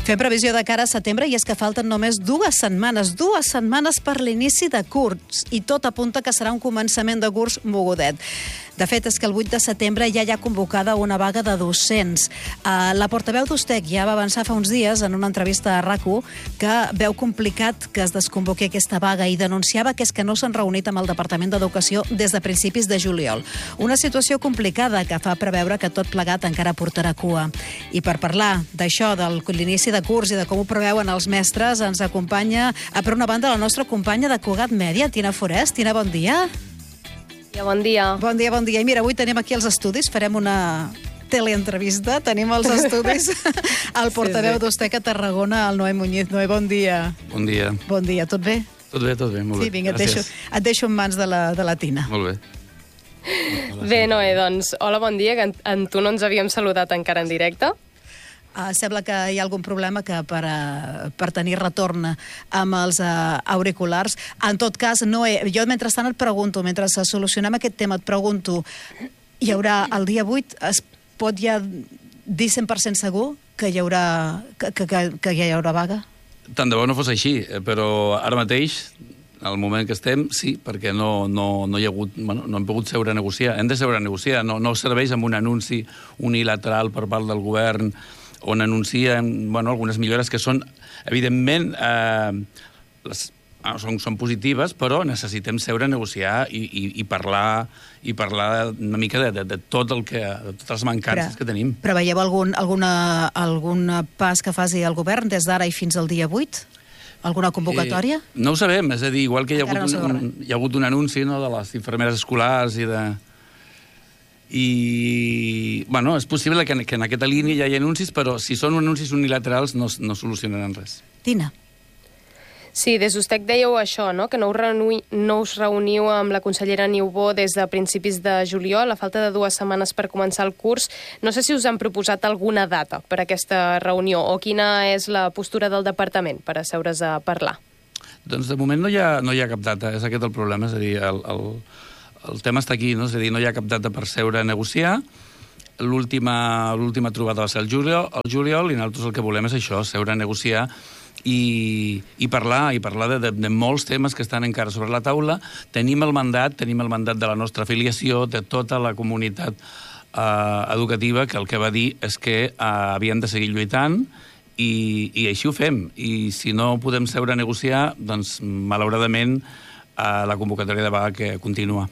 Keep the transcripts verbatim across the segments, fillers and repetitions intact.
Fem previsió de cara a setembre i és que falten només dues setmanes, dues setmanes per l'inici de curs i tot apunta que serà un començament de curs mogudet. De fet, és que el vuit de setembre ja hi ha convocada una vaga de docents. Uh, la portaveu d'Ustec ja va avançar fa uns dies en una entrevista a RAC u que veu complicat que es desconvoqui aquesta vaga i denunciava que és que no s'han reunit amb el Departament d'Educació des de principis de juliol. Una situació complicada que fa preveure que tot plegat encara portarà cua. I per parlar d'això, de l'inici de curs i de com ho preveuen els mestres, ens acompanya, per una banda, la nostra companya de Cugat Mèdia, Tina Forest. Tina, bon dia. Bon dia. Bon dia, bon dia. I mira, avui tenim aquí els estudis, farem una teleentrevista, tenim els estudis el portaveu sí, sí. d'Ustec a Tarragona, el Noé Muñiz. Noé, bon dia. Bon dia. Bon dia, tot bé? Tot bé, tot bé, molt sí, bé. Sí, vinga, et deixo, et deixo en mans de la, de la Tina. Molt bé. Bé, Noé, doncs, hola, bon dia, que en, en tu no ens havíem saludat encara en directe. Uh, sembla que hi ha algun problema que per, uh, per tenir retorn amb els uh, auriculars. En tot cas, Noé, jo mentrestant et pregunto, mentre solucionem aquest tema, et pregunto, hi haurà el dia vuit, es pot ja dir cent per cent segur que hi haurà, que, que, que, que hi haurà vaga? Tant de bo no fos així, però ara mateix, al moment que estem, sí, perquè no, no, no hi ha hagut, bueno, no hem pogut seure a negociar. Hem de seure a negociar, no, no serveix amb un anunci unilateral per part del govern on anuncien bueno, algunes millores que són, evidentment, eh, les, són, són positives, però necessitem seure a negociar i, i, i, parlar, i parlar una mica de, de, de tot el que, de totes les mancances però, que tenim. Però veieu algun, alguna, algun pas que faci el govern des d'ara i fins al dia vuit? Alguna convocatòria? Eh, no ho sabem, és a dir, igual que hi ha, hagut, no un, un, hi ha hagut un anunci no, de les infermeres escolars i de... I, bueno, és possible que en, que en aquesta línia hi hagi anuncis, però si són anuncis unilaterals no, no solucionaran res. Tina. Sí, des d'Ustec dèieu això, no? Que no us, reuni, no us reuniu amb la consellera Niubó des de principis de juliol, a falta de dues setmanes per començar el curs. No sé si us han proposat alguna data per a aquesta reunió o quina és la postura del departament per asseure's a parlar. Doncs de moment no hi ha, no hi ha cap data, és aquest el problema, és a dir, el... el El tema està aquí, no? És a dir, no hi ha cap data per seure a negociar. L'última trobada va ser el juliol, el juliol i nosaltres el que volem és això, seure a negociar i, i parlar, i parlar de, de, de molts temes que estan encara sobre la taula. Tenim el mandat, tenim el mandat de la nostra afiliació, de tota la comunitat eh, educativa, que el que va dir és que eh, havien de seguir lluitant i, i així ho fem. I si no podem seure a negociar, doncs, malauradament, eh, la convocatòria de vaga que continua.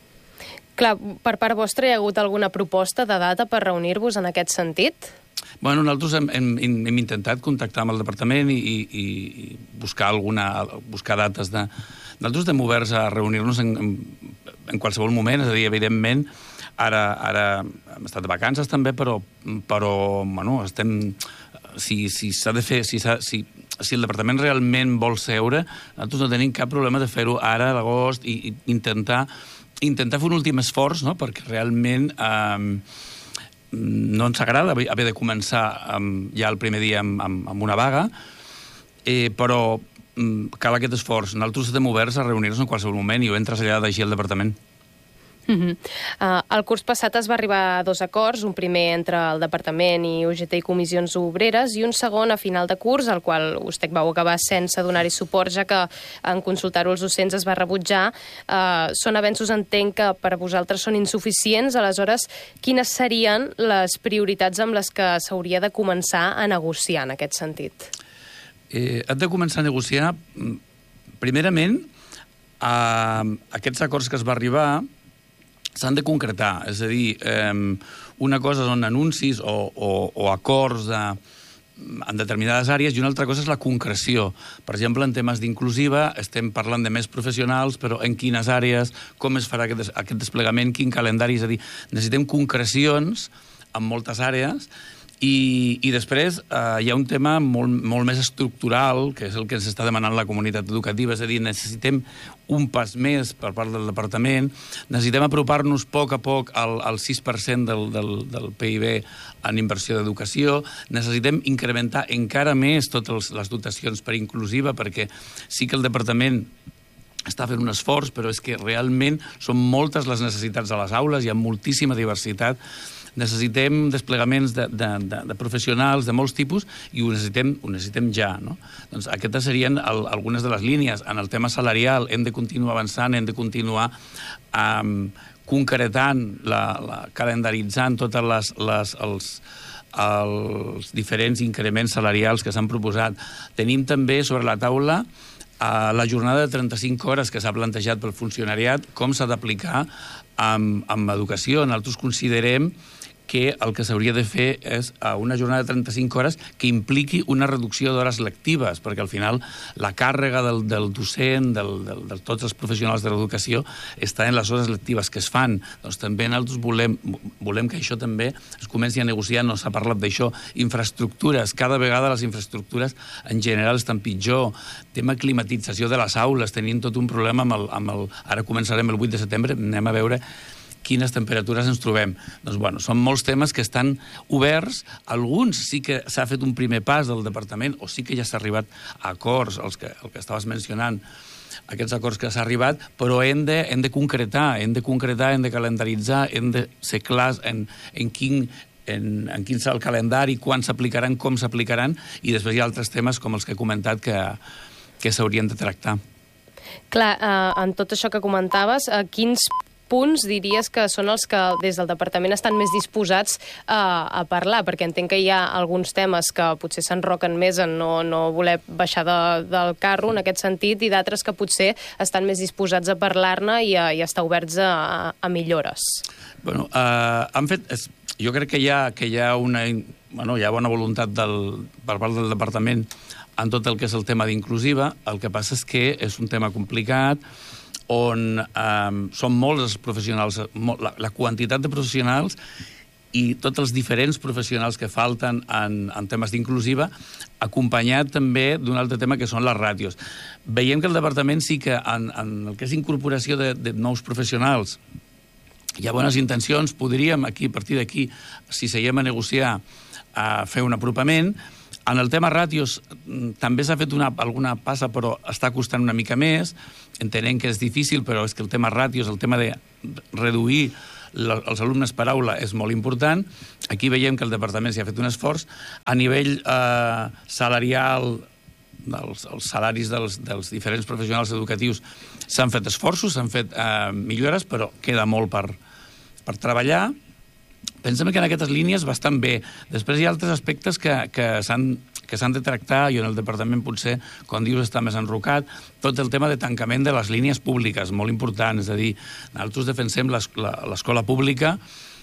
Clar, per part vostra hi ha hagut alguna proposta de data per reunir-vos en aquest sentit? Bueno, nosaltres hem, hem, hem intentat contactar amb el departament i, i, i buscar alguna, buscar dates de... Nosaltres estem oberts a reunir-nos en, en, en qualsevol moment, és a dir, evidentment, ara, ara hem estat de vacances també, però, però bueno, estem... Si, si s'ha de fer... Si, si, si el departament realment vol seure, nosaltres no tenim cap problema de fer-ho ara, a l'agost, i, i intentar... intentar fer un últim esforç, no? Perquè realment eh, no ens agrada haver de començar eh, ja el primer dia amb, amb, amb una vaga, eh, però eh, cal aquest esforç. Nosaltres estem oberts a reunir-nos en qualsevol moment i ho hem traslladat així al departament. Uh-huh. Uh, el curs passat es va arribar a dos acords, un primer entre el Departament i U G T i Comissions Obreres i un segon a final de curs, el qual Ustec va acabar sense donar-hi suport, ja que en consultar-ho els docents es va rebutjar. Uh, són avenços, entenc, que per a vosaltres són insuficients. Aleshores, quines serien les prioritats amb les que s'hauria de començar a negociar en aquest sentit? Eh, hem de començar a negociar, primerament, uh, aquests acords que es va arribar s'han de concretar, és a dir, eh, una cosa són anuncis o, o, o acords de, en determinades àrees i una altra cosa és la concreció. Per exemple, en temes d'inclusiva estem parlant de més professionals, però en quines àrees, com es farà aquest, aquest desplegament, quin calendari, és a dir, necessitem concrecions en moltes àrees. I, i després eh, hi ha un tema molt, molt més estructural, que és el que ens està demanant la comunitat educativa, és a dir, necessitem un pas més per part del departament, necessitem apropar-nos a poc a poc al, al sis per cent del, del, del P I B en inversió d'educació, necessitem incrementar encara més totes les dotacions per inclusiva, perquè sí que el departament està fent un esforç, però és que realment són moltes les necessitats a les aules, hi ha moltíssima diversitat necessitem desplegaments de, de, de, de professionals de molts tipus i ho necessitem, ho necessitem ja, no? Doncs aquestes serien el, algunes de les línies. En el tema salarial hem de continuar avançant, hem de continuar um, concretant, la, la, calendaritzant totes les, les, els, els diferents increments salarials que s'han proposat. Tenim també sobre la taula a la jornada de trenta-cinc hores que s'ha plantejat pel funcionariat, com s'ha d'aplicar amb, amb educació. Nosaltres considerem que el que s'hauria de fer és una jornada de trenta-cinc hores que impliqui una reducció d'hores lectives, perquè al final la càrrega del, del docent, del, del, de tots els professionals de l'educació, està en les hores lectives que es fan. Doncs també nosaltres volem, volem que això també es comenci a negociar, no s'ha parlat d'això, infraestructures, cada vegada les infraestructures en general estan pitjor, tema climatització de les aules, tenim tot un problema amb el, amb el... Ara començarem el vuit de setembre, anem a veure quines temperatures ens trobem. Doncs, bueno, són molts temes que estan oberts. Alguns sí que s'ha fet un primer pas del departament, o sí que ja s'ha arribat a acords, els que, el que estaves mencionant, aquests acords que s'ha arribat, però hem de, hem de concretar, hem de concretar, hem de calendaritzar, hem de ser clars en, en quin... En, en quin serà el calendari, quan s'aplicaran, com s'aplicaran, i després hi ha altres temes com els que he comentat que, que s'haurien de tractar. Clar, eh, en tot això que comentaves, eh, quins punts diries que són els que des del departament estan més disposats a, a parlar? Perquè entenc que hi ha alguns temes que potser s'enroquen més en no, no voler baixar de, del carro en aquest sentit, i d'altres que potser estan més disposats a parlar-ne i, a, i a estar oberts a, a millores. Bueno, eh, han fet... És, jo crec que hi ha, que hi ha una... Bueno, hi ha bona voluntat del, per part del departament en tot el que és el tema d'inclusiva. El que passa és que és un tema complicat, on eh, són molts els professionals, la, la quantitat de professionals i tots els diferents professionals que falten en, en temes d'inclusiva, acompanyat també d'un altre tema que són les ràtios. Veiem que el departament sí que en, en el que és incorporació de, de nous professionals hi ha bones intencions, podríem aquí, a partir d'aquí, si seguim a negociar, a fer un apropament. En el tema ràtios també s'ha fet una, alguna passa, però està costant una mica més. Entenem que és difícil, però és que el tema ràtios, el tema de reduir la, els alumnes per aula és molt important. Aquí veiem que el departament s'hi ha fet un esforç. A nivell eh, salarial, dels, els salaris dels, dels diferents professionals educatius s'han fet esforços, s'han fet eh, millores, però queda molt per, per treballar. Pensem que en aquestes línies bastant bé. Després hi ha altres aspectes que, que s'han que s'han de tractar, i en el departament potser, com dius, està més enrocat, tot el tema de tancament de les línies públiques, molt important, és a dir, nosaltres defensem l'escola pública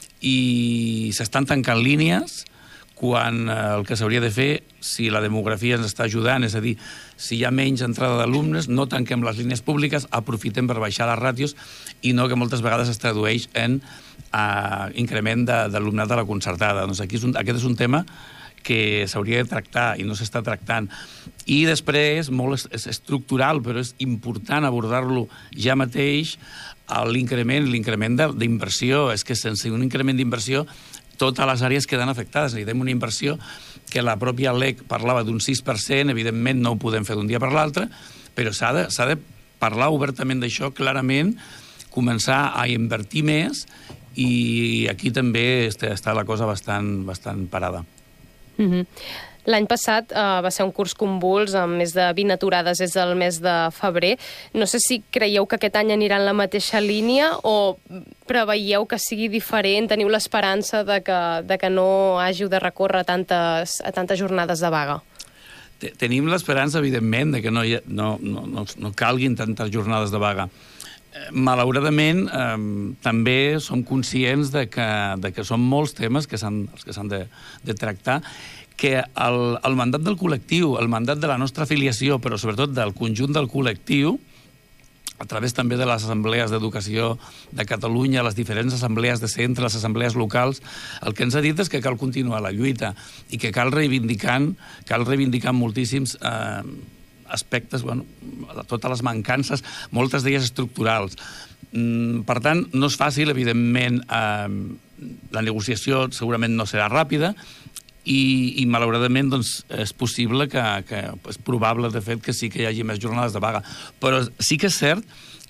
i s'estan tancant línies quan el que s'hauria de fer, si la demografia ens està ajudant, és a dir, si hi ha menys entrada d'alumnes, no tanquem les línies públiques, aprofitem per baixar les ràtios i no que moltes vegades es tradueix en uh, increment d'alumnat de la concertada. Doncs aquí és un, aquest és un tema que s'hauria de tractar i no s'està tractant. I després, molt és estructural, però és important abordar-lo ja mateix, l'increment l'increment d'inversió. És que sense un increment d'inversió totes les àrees queden afectades. Necessitem una inversió que la pròpia L E C parlava d'un sis per cent, evidentment no ho podem fer d'un dia per l'altre, però s'ha de, s'ha de parlar obertament d'això, clarament, començar a invertir més, i aquí també està la cosa bastant, bastant parada. Mm-hmm. L'any passat uh, va ser un curs convuls amb més de vint aturades des del mes de febrer. No sé si creieu que aquest any anirà en la mateixa línia o preveieu que sigui diferent, teniu l'esperança de que, de que no hàgiu de recórrer a tantes, a tantes jornades de vaga? Tenim l'esperança, evidentment, de que no, hi ha, no, no, no, no calguin tantes jornades de vaga. Malauradament, eh, també som conscients de que, de que són molts temes que s'han els que s'han de, de tractar, que el, el mandat del col·lectiu, el mandat de la nostra afiliació, però sobretot del conjunt del col·lectiu, a través també de les assemblees d'educació de Catalunya, les diferents assemblees de centre, les assemblees locals, el que ens ha dit és que cal continuar la lluita i que cal reivindicar, cal reivindicar moltíssims eh, aspectes, bueno, totes les mancances, moltes d'elles estructurals. Per tant, no és fàcil, evidentment, eh, la negociació segurament no serà ràpida, i, i malauradament doncs, és possible que, que és probable, de fet, que sí que hi hagi més jornades de vaga. Però sí que és cert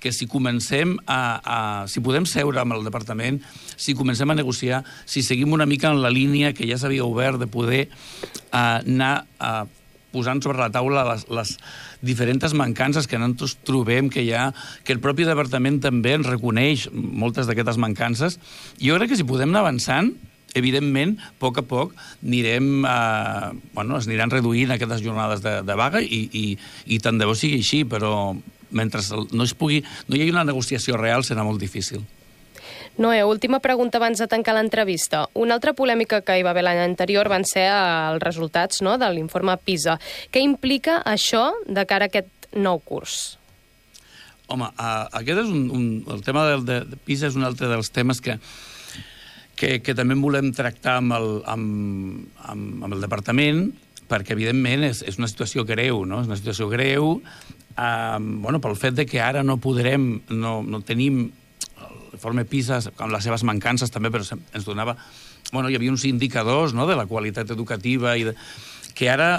que si comencem a, a... si podem seure amb el departament, si comencem a negociar, si seguim una mica en la línia que ja s'havia obert de poder uh, anar uh, posant sobre la taula les, les diferents mancances que nosaltres trobem que hi ha, que el propi departament també ens reconeix moltes d'aquestes mancances. Jo crec que si podem anar avançant, evidentment, a poc a poc, anirem, eh, bueno, es aniran reduint aquestes jornades de, de vaga i, i, i tant de bo sigui així, però mentre no, es pugui, no hi hagi una negociació real serà molt difícil. Noé, última pregunta abans de tancar l'entrevista. Una altra polèmica que hi va haver l'any anterior van ser els resultats, no?, de l'informe PISA. Què implica això de cara a aquest nou curs? Home, uh, aquest és un, un, el tema de, de, de PISA és un altre dels temes que Que, que també volem tractar amb el, amb, amb, amb el departament, perquè, evidentment, és, és una situació greu, no? És una situació greu, eh, bueno, pel fet de que ara no podrem, no, no tenim l'informe PISA amb les seves mancances també, però ens donava... Bueno, hi havia uns indicadors, no?, de la qualitat educativa i de, que ara,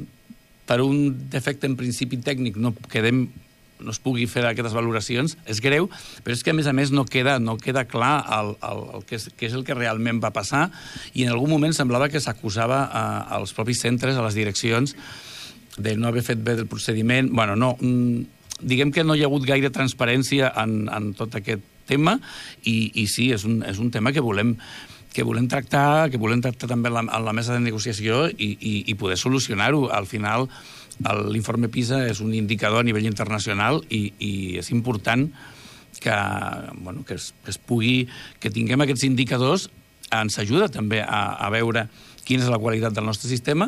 per un defecte en principi tècnic, no quedem... no es pugui fer aquestes valoracions, és greu, però és que, a més a més, no queda, no queda clar el, el, el que és, què és el que realment va passar, i en algun moment semblava que s'acusava eh, als propis centres, a les direccions, de no haver fet bé el procediment. Bueno, no, diguem que no hi ha hagut gaire transparència en, en tot aquest tema, i, i sí, és un, és un tema que volem que volem tractar, que volem tractar també en la, en la mesa de negociació i, i, i poder solucionar-ho. Al final, l'informe PISA és un indicador a nivell internacional i, i és important que, bueno, que, es, que es pugui, que tinguem aquests indicadors, ens ajuda també a, a veure quina és la qualitat del nostre sistema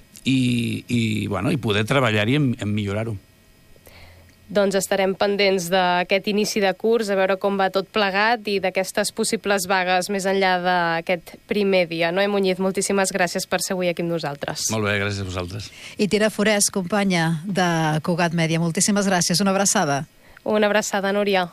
i, i, bueno, i poder treballar-hi en, en millorar-ho. Doncs estarem pendents d'aquest inici de curs, a veure com va tot plegat i d'aquestes possibles vagues més enllà d'aquest primer dia. Noé Muñiz, moltíssimes gràcies per ser avui aquí amb nosaltres. Molt bé, gràcies a vosaltres. I Tina Forès, companya de Cugat Mèdia, moltíssimes gràcies. Una abraçada. Una abraçada, Núria.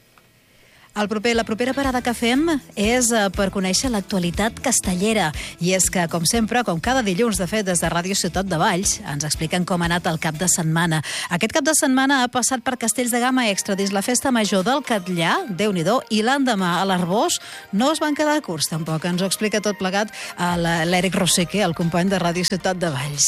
El proper, la propera parada que fem és per conèixer l'actualitat castellera. I és que, com sempre, com cada dilluns, de fet, des de Ràdio Ciutat de Valls, ens expliquen com ha anat el cap de setmana. Aquest cap de setmana ha passat per Castells de Gamma Extra dins la festa major del Catllà, Déu-n'hi-do, i l'endemà a l'Arbós no es van quedar curts, tampoc. Ens ho explica tot plegat l'Eric Roseque, el company de Ràdio Ciutat de Valls.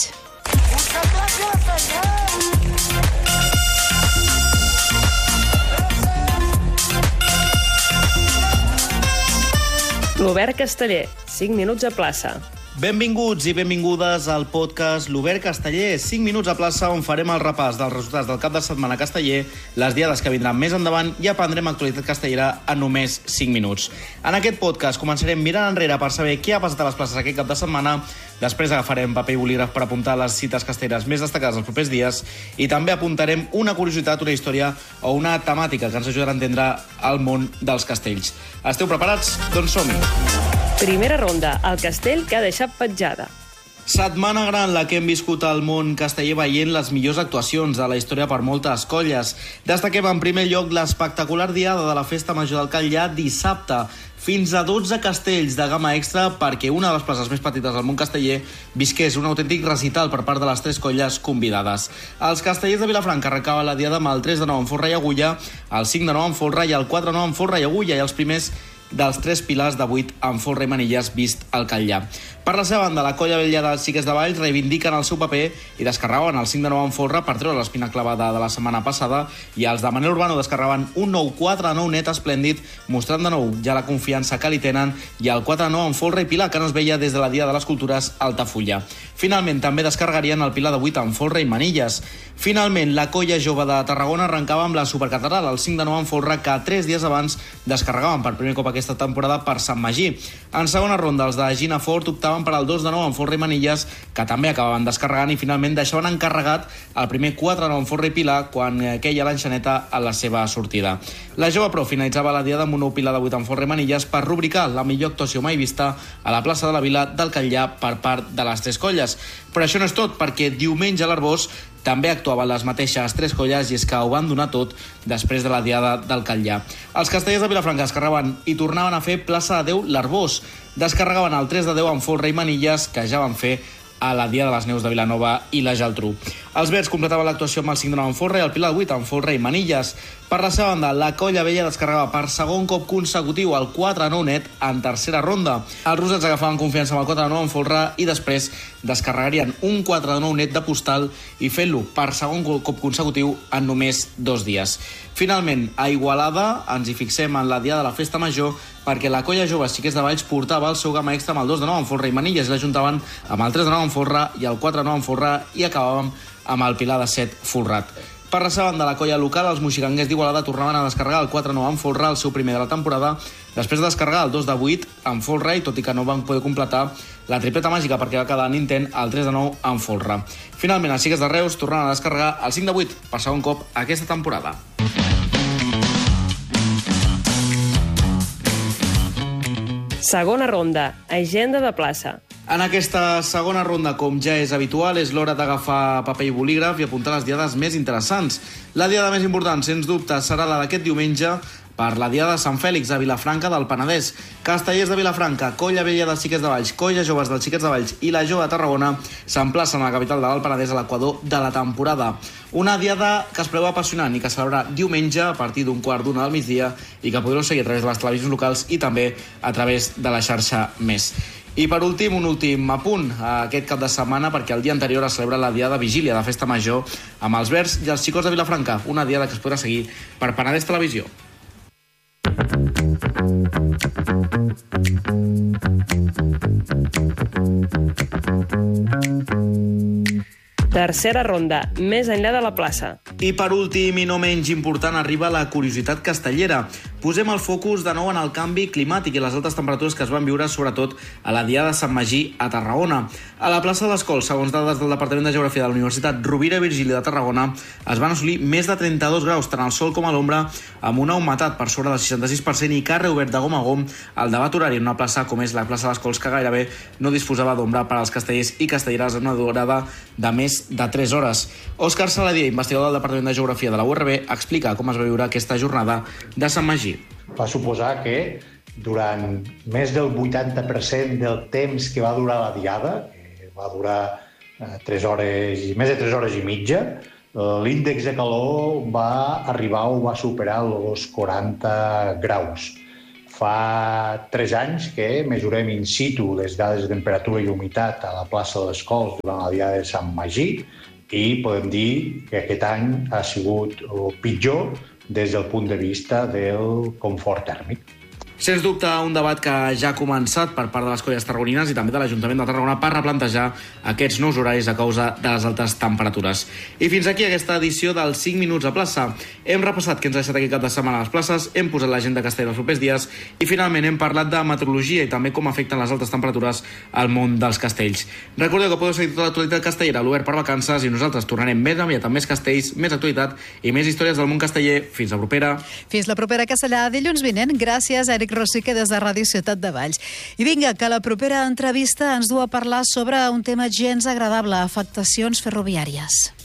L'Obert Casteller, cinc minuts a plaça. Benvinguts i benvingudes al podcast L'Obert Casteller, cinc minuts a plaça, on farem el repàs dels resultats del cap de setmana casteller, les diades que vindran més endavant i aprendrem actualitat castellera en només cinc minuts. En aquest podcast començarem mirant enrere per saber què ha passat a les places aquest cap de setmana, després agafarem paper i bolígraf per apuntar les cites castelleres més destacades els propers dies i també apuntarem una curiositat, una història o una temàtica que ens ajudarà a entendre el món dels castells. Esteu preparats? Doncs som-hi! Primera ronda, el castell que ha deixat petjada. Setmana gran la que hem viscut al món casteller veient les millors actuacions de la història per moltes colles. Destaquem en primer lloc l'espectacular diada de la Festa Major del Catllà dissabte. Fins a dotze castells de gamma extra perquè una de les places més petites del món casteller visqués un autèntic recital per part de les tres colles convidades. Els castellers de Vilafranca arrencaven la diada amb el tres de nou en folre i agulla, el cinc de nou en folre i el quatre de nou en folre i agulla, i els primers dels tres pilars de vuit en folre i manilles vist al Catllà. Per la seva banda, la colla vella dels Xiquets de Valls reivindiquen el seu paper i descarregaven el cinc de nou en folre per treure l'espina clavada de la setmana passada, i els de Manel Urbano descarregaven un nou quatre de nou net esplèndid, mostrant de nou ja la confiança que li tenen, i el quatre de nou en folre i pilar que no es veia des de la Dia de les Cultures Altafulla. Finalment, també descarregarien el pilar de vuit en folre i manilles. Finalment, la colla jove de Tarragona arrencava amb la supercatedral, el cinc de nou en folre, que tres dies abans descarregaven per primer cop aquesta temporada per Sant Magí. En segona ronda, els de Gina Fort optaven per al dos de nou en folre i manilles, que també acabaven descarregant, i finalment deixaven encarregat el primer quatre de nou en folre i pilar quan queia l'enxaneta a la seva sortida. La jove pro finalitzava la diada amb un nou pilar de vuit en folre i manilles per rubricar la millor actuació mai vista a la plaça de la Vila del Catllà per part de les tres colles. Però això no és tot, perquè diumenge a l'Arbós també actuaven les mateixes tres colles, i és que ho van donar tot després de la diada del Catllà. Els castellers de Vilafranca descarregaven i tornaven a fer plaça de Déu l'Arbós. Descarregaven el tres de deu en folre i manilles, que ja van fer a la Dia de les Neus de Vilanova i la Geltrú. Els verds completaven l'actuació amb el cinc de nou en folre i el Pilar vuit en folre i manilles. Per la seva banda, la Colla Vella descarregava per segon cop consecutiu el quatre a nou net en tercera ronda. Els rosats agafaven confiança amb el quatre a nou en folre i després descarregarien un quatre a nou net de postal i fent-lo per segon cop consecutiu en només dos dies. Finalment, a Igualada ens hi fixem en la diada de la Festa Major perquè la Colla Jove Xiquets de Valls portava el seu gamma extra amb el dos de nou en folre i manilles i l'ajuntaven amb el tres de nou en folre i el quatre de nou en folre i acabàvem amb el Pilar de set folrat. Per la seva banda, la colla local, els moxiganguers d'Igualada tornaven a descarregar el quatre a nou en folre, el seu primer de la temporada, després de descarregar el dos de vuit en folre i tot i que no van poder completar la tripleta màgica perquè va quedar en intent el tres de nou en folre. Finalment, els Xiquets de Reus tornaven a descarregar el cinc de vuit per segon cop aquesta temporada. Segona ronda, agenda de plaça. En aquesta segona ronda, com ja és habitual, és l'hora d'agafar paper i bolígraf i apuntar les diades més interessants. La diada més important, sens dubte, serà la d'aquest diumenge per la diada de Sant Fèlix a Vilafranca del Penedès. Castellers de Vilafranca, Colla Vella dels Xiquets de Valls, Colla Joves dels Xiquets de Valls i la Jove de Tarragona s'emplacen a la capital de l'Alt Penedès a l'equador de la temporada. Una diada que es preveu apassionant i que es celebrarà diumenge a partir d'un quart d'una del migdia i que podreu seguir a través de les televisions locals i també a través de la xarxa Més. I per últim, un últim apunt aquest cap de setmana perquè el dia anterior es celebra la diada vigília de Festa Major amb els verds i els xicots de Vilafranca, una diada que es podrà seguir per Penedès Televisió. Tercera ronda, més enllà de la plaça. I per últim, i no menys important, arriba la curiositat castellera. Posem el focus de nou en el canvi climàtic i les altes temperatures que es van viure sobretot a la diada de Sant Magí a Tarragona. A la plaça de les Cols, segons dades del Departament de Geografia de la Universitat Rovira i Virgili de Tarragona, es van assolir més de trenta-dos graus tant al sol com a l'ombra, amb una humitat per sobre del seixanta-sis per cent i carrer obert de gom a gom al debat horari en una plaça com és la plaça de les Cols, que gairebé no disposava d'ombra per als castellers i castelleres en una durada de més de tres hores. Òscar Saladier, investigador del Departament de Geografia de la U R B, explica com es va viure aquesta jornada de Sant Magí. Va suposar que durant més del vuitanta per cent del temps que va durar la diada, que va durar tres hores, més de tres hores i mitja, l'índex de calor va arribar o va superar els quaranta graus. Fa tres anys que mesurem in situ les dades de temperatura i humitat a la plaça de les Cols durant la diada de Sant Magí i podem dir que aquest any ha sigut pitjor des del punt de vista del confort tèrmic. Sens dubte, un debat que ja ha començat per part de les colles tarragonines i també de l'Ajuntament de Tarragona per replantejar aquests nous horaris a causa de les altes temperatures. I fins aquí aquesta edició dels cinc minuts a plaça. Hem repassat què ens ha deixat aquest cap de setmana a les places, hem posat l'agenda castellera els propers dies i finalment hem parlat de meteorologia i també com afecten les altes temperatures al món dels castells. Recordeu que podeu seguir tota l'actualitat castellera a l'Obert per Vacances i nosaltres tornarem més aviat amb més castells, més actualitat i més històries del món casteller. Fins la propera. Fins la propera Castellà, dilluns vinent. Gràcies, Eric Rosique, des de Ràdio Ciutat de Valls. I vinga, que la propera entrevista ens du a parlar sobre un tema gens agradable, afectacions ferroviàries.